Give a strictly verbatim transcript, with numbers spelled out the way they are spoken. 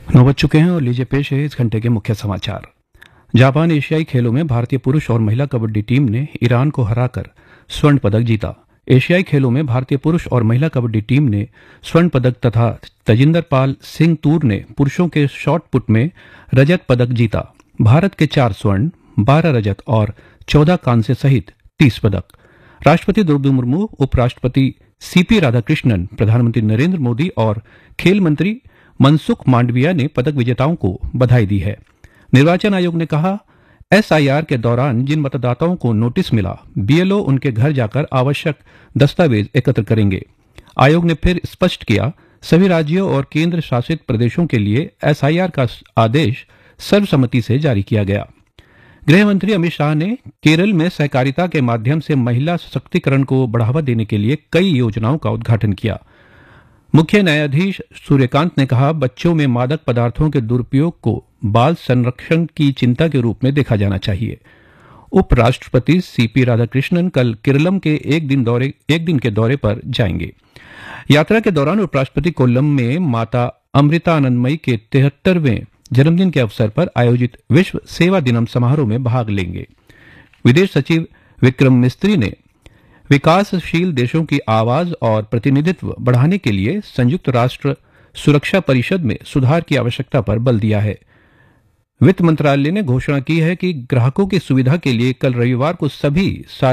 नौ बज चुके हैं और लीजिए पेश है इस घंटे के मुख्य समाचार। जापान एशियाई खेलों में भारतीय पुरुष और महिला कबड्डी टीम ने ईरान को हराकर स्वर्ण पदक जीता। एशियाई खेलों में भारतीय पुरुष और महिला कबड्डी टीम ने स्वर्ण पदक तथा तजिंदर पाल सिंह तूर ने पुरुषों के शॉट पुट में रजत पदक जीता। भारत के चार स्वर्ण, बारह रजत और चौदह कांस्य सहित तीस पदक। राष्ट्रपति द्रौपदी मुर्मू, उपराष्ट्रपति सीपी राधाकृष्णन, प्रधानमंत्री नरेंद्र मोदी और खेल मंत्री मनसुख मांडविया ने पदक विजेताओं को बधाई दी है। निर्वाचन आयोग ने कहा, एसआईआर के दौरान जिन मतदाताओं को नोटिस मिला, बीएलओ उनके घर जाकर आवश्यक दस्तावेज एकत्र करेंगे। आयोग ने फिर स्पष्ट किया, सभी राज्यों और केंद्र शासित प्रदेशों के लिए एसआईआर का आदेश सर्वसम्मति से जारी किया गया। गृह मंत्री अमित शाह ने केरल में सहकारिता के माध्यम से महिला सशक्तिकरण को बढ़ावा देने के लिए कई योजनाओं का उद्घाटन किया। मुख्य न्यायाधीश सूर्यकांत ने कहा, बच्चों में मादक पदार्थों के दुरुपयोग को बाल संरक्षण की चिंता के रूप में देखा जाना चाहिए। उपराष्ट्रपति सीपी राधाकृष्णन कल केरलम के एक दिन दौरे एक दिन के दौरे पर जाएंगे। यात्रा के दौरान उपराष्ट्रपति कोल्लम में माता अमृतानंदमयी के तिहत्तरवें जन्मदिन के अवसर पर आयोजित विश्व सेवा दिनम समारोह में भाग लेंगे। विदेश सचिव विक्रम मिस्त्री ने विकासशील देशों की आवाज और प्रतिनिधित्व बढ़ाने के लिए संयुक्त राष्ट्र सुरक्षा परिषद में सुधार की आवश्यकता पर बल दिया है। वित्त मंत्रालय ने घोषणा की है कि ग्राहकों की सुविधा के लिए कल रविवार को सभी